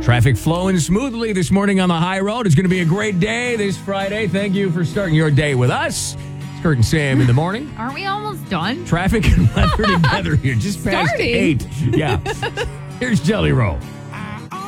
Traffic flowing smoothly this morning on the high road. It's going to be a great day this Friday. Thank you for starting your day with us. It's Kurt and Sam in the morning. Aren't we almost done? Traffic and weather together here. Just past Starting. 8. Yeah. Here's Jelly Roll.